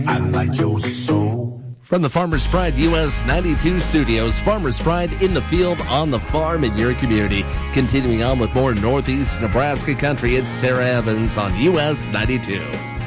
I like your soul. From the Farmers Pride US 92 studios, Farmers Pride in the field, on the farm, in your community. Continuing on with more Northeast Nebraska country, it's Sarah Evans on US 92.